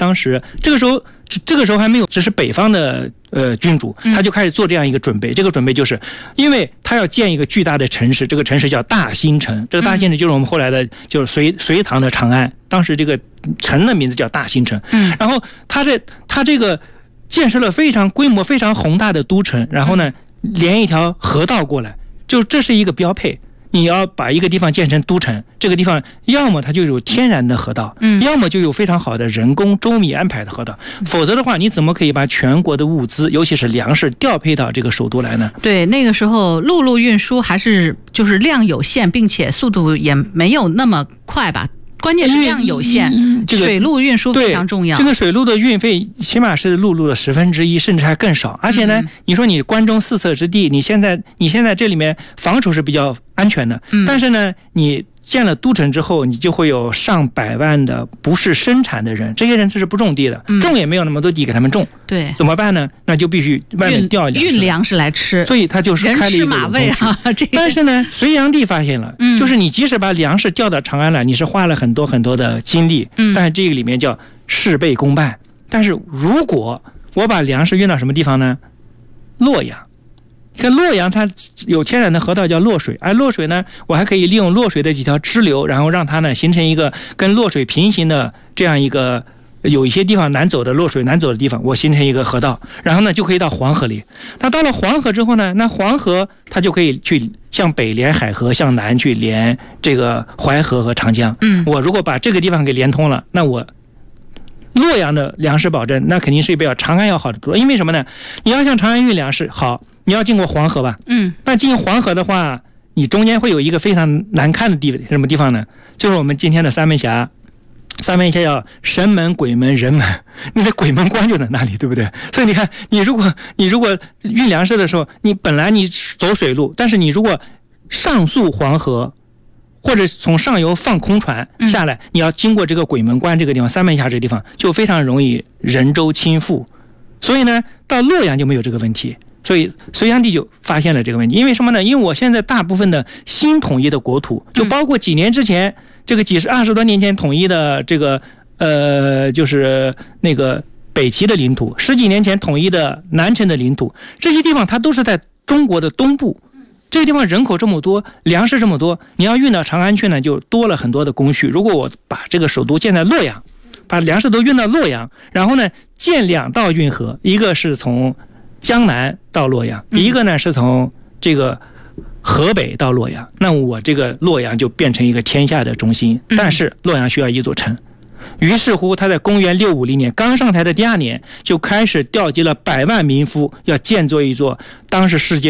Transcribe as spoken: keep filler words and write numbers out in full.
当时这个时候这个时候还没有，只是北方的呃君主，他就开始做这样一个准备。嗯、这个准备就是因为他要建一个巨大的城市，这个城市叫大兴城。这个大兴城就是我们后来的，就是隋隋唐的长安，当时这个城的名字叫大兴城。嗯，然后他这他这个建设了非常规模非常宏大的都城，然后呢连一条河道过来，就这是一个标配。你要把一个地方建成都城，这个地方要么它就有天然的河道，嗯，要么就有非常好的人工周密安排的河道，否则的话，你怎么可以把全国的物资，尤其是粮食调配到这个首都来呢？ 对，那个时候陆路运输还是就是量有限，并且速度也没有那么快吧。关键是量有限，这个水路运输非常重要。 这个水路的运费起码是陆路的十分之一，甚至还更少。而且呢，嗯、你说你关中四侧之地，你现在你现在这里面防守是比较安全的，嗯、但是呢，你建了都城之后，你就会有上百万的不是生产的人，这些人这是不种地的，嗯、种也没有那么多地给他们种， 对， 怎么办呢？那就必须外面调粮运粮食来吃， 所以他就是开了一个马喂啊。这但是呢，隋炀帝发现了，嗯、就是你即使把粮食调到长安来，你是花了很多很多的精力，嗯、但是这个里面叫事倍功半。但是如果我把粮食运到什么地方呢？洛阳。看洛阳它有天然的河道叫洛水，而洛水呢，我还可以利用洛水的几条支流，然后让它呢形成一个跟洛水平行的这样一个，有一些地方难走的洛水难走的地方，我形成一个河道，然后呢就可以到黄河里。那到了黄河之后呢，那黄河它就可以去向北连海河，向南去连这个淮河和长江。嗯，我如果把这个地方给连通了，那我洛阳的粮食保证那肯定是比长安要好得多。因为什么呢？你要向长安运粮食，好，你要经过黄河吧，嗯，那经黄河的话，你中间会有一个非常难看的地方，什么地方呢？就是我们今天的三门峡，三门峡叫神门、鬼门、人门，你的鬼门关就在那里，对不对？所以你看，你如果你如果运粮食的时候，你本来你走水路，但是你如果上溯黄河，或者从上游放空船下来，你要经过这个鬼门关这个地方，三门峡这个地方就非常容易人舟倾覆，所以呢，到洛阳就没有这个问题。所以隋炀帝就发现了这个问题，因为什么呢？因为我现在大部分的新统一的国土，就包括几年之前这个几十二十多年前统一的这个呃，就是那个北齐的领土，十几年前统一的南陈的领土，这些地方它都是在中国的东部。这个地方人口这么多，粮食这么多，你要运到长安去呢，就多了很多的工序。如果我把这个首都建在洛阳，把粮食都运到洛阳，然后呢建两道运河，一个是从江南到洛阳，一个呢是从这个河北到洛阳，那我这个洛阳就变成一个天下的中心。但是洛阳需要一座城，于是乎他在公元六五零年刚上台的第二年，就开始调集了百万民夫，要建造一座当时世界